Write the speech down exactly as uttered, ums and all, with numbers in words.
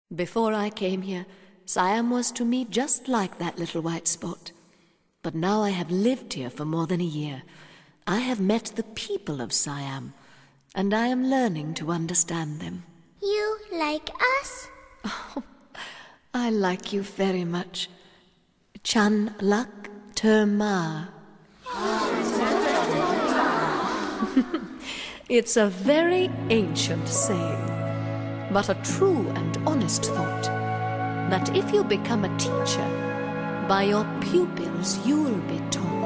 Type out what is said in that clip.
Before I came here, Siam was to me just like that little white spot. But now I have lived here for more than a year. I have met the people of Siam, and I am learning to understand them. You like us? Oh, I like you very much. Chan lak terma. It's a very ancient saying, but a true and honest thought, that if you become a teacher, by your pupils you'll be taught.